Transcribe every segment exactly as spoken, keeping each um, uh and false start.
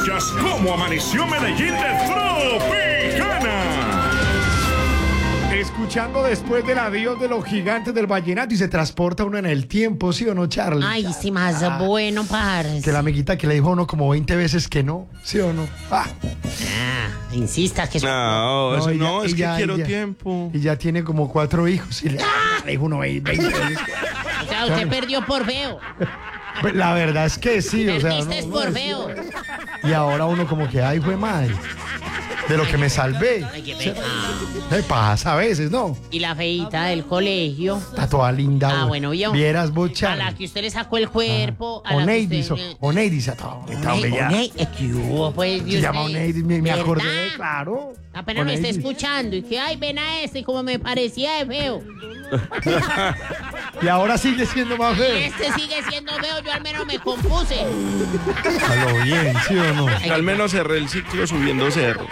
Escuchas cómo amaneció Medellín de Tropicana. Escuchando después del adiós de los gigantes del vallenato y se transporta uno en el tiempo, ¿sí o no, Charlie? Ay, sí, más ah, bueno, parce. Que la amiguita que le dijo uno como veinte veces que no, ¿sí o no? Ah, ah insistas que... No, no, eso ella, no es ella, que quiero ella, tiempo. Y ya tiene como cuatro hijos y le, ah, le dijo uno veinte veces. O sea, usted perdió por feo. La verdad es que sí, o sea... Perdiste no, por no, feo. Y ahora uno como que, ay, fue madre. De lo que me salvé. Ay, qué pecado. Me pasa a veces, ¿no? Y la feita del colegio. Está toda linda. Ah, bueno, vio. Vieras vos, A Charlie. la que usted le sacó el cuerpo. Ah. A la Oneidis, que usted... o- Oneidis, está bonita, hombre, ya. Oneidis, ¿qué hubo, pues? Se llama Oneidis, me, me ¿Verdad? acordé, claro. Apenas me está Oneidis. escuchando y que, ay, ven a este, como me parecía de feo. Y ahora sigue siendo más feo. Este sigue siendo feo, yo al menos me compuse. A lo bien, ¿sí o no? Al menos cerré el ciclo subiendo cerros.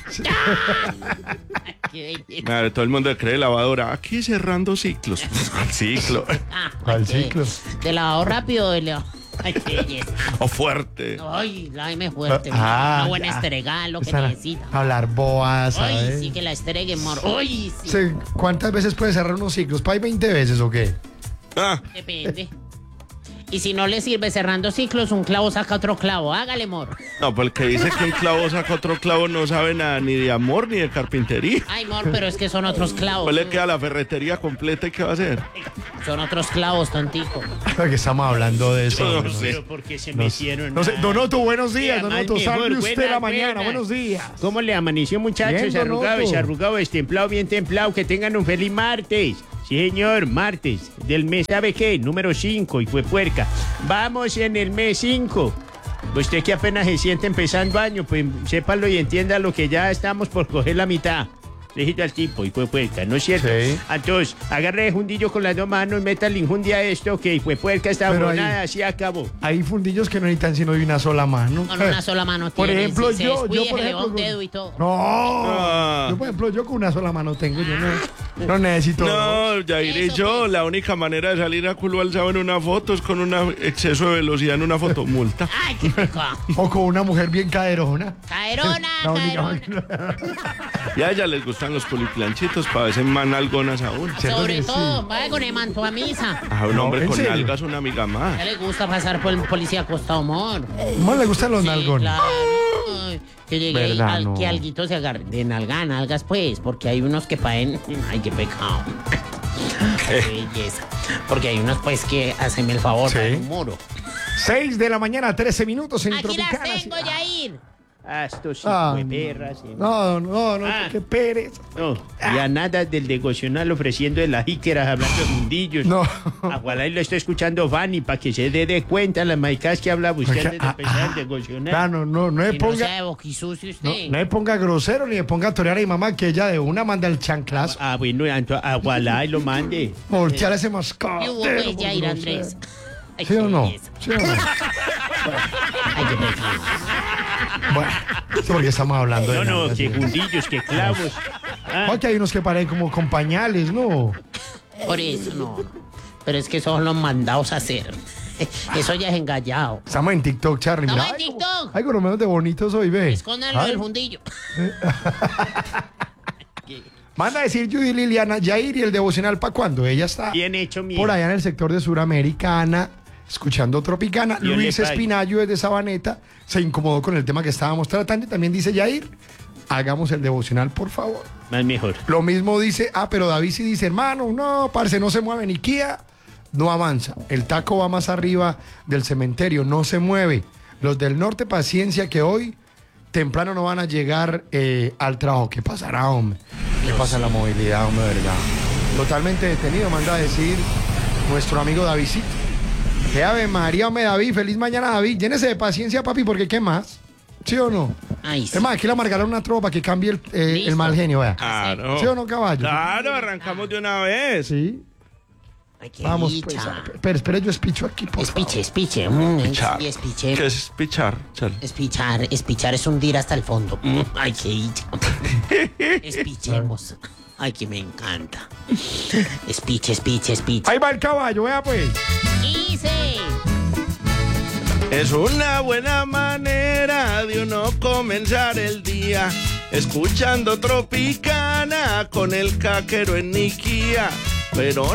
Claro, todo el mundo cree lavadora. Aquí cerrando ciclos. ¿Cuál ciclo? Ah, ¿Cuál ay, ciclo? De lavado rápido, de lavado. Ay, qué belleza. O fuerte. Ay, láveme fuerte. Ah, una buena ya. estregada, lo que Esa- necesita. Hablar boas, Ay, ¿sabes? sí, que la estregue, mor. Ay, sí. Se- ¿Cuántas veces puede cerrar unos ciclos? ¿Para veinte veces o qué? Ah, Depende. Y si no le sirve cerrando ciclos, un clavo saca otro clavo. Hágale, mor. no, pues el que dice que un clavo saca otro clavo no sabe nada ni de amor ni de carpintería. Ay, mor, pero es que son otros clavos. Pues le queda la ferretería completa y ¿qué va a hacer? Son otros clavos, tontico. ¿Por qué estamos hablando de eso? Yo no No sé. Pero porque se No sé. metieron. No sé. a- Donoto, buenos días, Sí, además, Donoto. mejor, Salve usted buenas, la mañana. buenas. Buenos días. ¿Cómo le amaneció, muchachos? Bien, Arrugado, Donoto. desarrugado, destemplado, bien templado. Que tengan un feliz martes. Sí, señor, martes del mes, ¿sabe qué? Número cinco, y fue puerca. Vamos en el mes cinco. Usted que apenas se siente empezando año, pues sépalo y entienda lo que ya estamos por coger la mitad. Déjito al tipo, y fue puerca, ¿no es cierto? Sí. Entonces, agarre el fundillo con las dos manos, meta el injundia a esto, que fue puerca esta Pero ahí- bonada, así acabó. Hay fundillos que no necesitan sino de una sola mano. Con una sola mano Por tiene, ejemplo, si se yo, descuide, yo por se le va ejemplo, un dedo y todo. No, Ah. yo por ejemplo, yo con una sola mano tengo, yo no, no necesito. No, Yair y Eso, yo, pues. la única manera de salir a culo alzado en una foto es con un exceso de velocidad en una fotomulta. Ay, qué pecado. O con una mujer bien caderona. Caerona, La única caerona. manera. Y a ella les gustan los culiplanchitos para veces más nalgonas aún. ¿Cierto Sobre que sí? todo, vaya con el manto a misa. A un No, hombre ¿en con serio? nalgas una amiga más. Ya le gusta pasar por el policía acostado, amor. ¿Cómo le gustan los Sí, nalgones? claro. Ay, que llegue ahí, Verdad, al- no. que alguito se agarre de nalga, nalgas, pues, porque hay unos que paen. Ay, qué pecado. Qué belleza. Porque hay unos, pues, que hacen el favor Sí. de un muro. seis de la mañana, trece minutos en Aquí las Tropicana. tengo, Yair. Ah, estos Ah, hijos de perras. ¿sí? No, no, no, Ah. qué pereza. No, ya nada del devocional ofreciendo de las jíqueras, hablando de mundillos. No. Ojalá y lo esté escuchando Fanny para que se dé de cuenta las maicas que habla usted antes de Ah, empezar ah, el devocional. Claro, no, no me Y no ponga. sea de boquisucio No, usted. no me ponga grosero ni me ponga a torear a mi mamá que ella de una manda el chanclazo. Ah, bueno, entonces, ojalá y lo mande. Voltear ese mascado. ¿Qué hubo, pues, Yair Andrés? Ay, ¿Sí o qué no? belleza. ¿Sí o no? Ay, qué pecado. Bueno, sí, porque estamos hablando de No, no, nalgas, que sí. fundillos, que clavos. Ah, Oye, hay unos que parecen como con pañales, ¿no? Por eso no. Pero es que son los mandados a hacer. Eso ya es engallado. Estamos en TikTok, Charlie. Estamos Mira, en ay, TikTok. Ay, con lo menos de bonitos hoy, ve. Escóndanlo Ay, del fundillo. Manda a decir Judy Liliana, Jair, y el devocional para cuándo. Ella está bien hecho, mío. por allá en el sector de Suramericana, escuchando Tropicana. Dios Luis le pague. Espinayo desde Sabaneta se incomodó con el tema que estábamos tratando y también dice Jair, hagamos el devocional, por favor. Más mejor. Lo mismo dice, ah, pero David sí dice, hermano, no, parce, no se mueve ni Kia, no avanza. El taco va más arriba del cementerio, no se mueve. Los del norte, paciencia, que hoy temprano no van a llegar eh, al trabajo. ¿Qué pasará, hombre? ¿Qué pasa en la movilidad, hombre, verdad? Totalmente detenido, manda a decir nuestro amigo Davidcito. Que ave María, hombre, David, feliz mañana, David. Llénese de paciencia, papi, porque ¿qué más? ¿Sí o no? Ay, sí. Es más, aquí le amargaron una tropa que cambie el, eh, Listo. el mal genio, vea. Claro. ¿Sí o no, caballo? Claro, arrancamos de una vez. Sí. Ay, qué Vamos, dicha. pues. a- Pero espera, yo espicho aquí, por Espiche, espiche. Mm, Pichar. sí, espiche. ¿Qué es pichar? Chal. Espichar, espichar es hundir hasta el fondo. Mm, ay, qué dicha. Espichemos. Ay, que me encanta. Espiche, espiche, espiche. Ahí va el caballo, vea pues. Dice. Es una buena manera de uno comenzar el día, escuchando Tropicana con el caquero en Niquía. Pero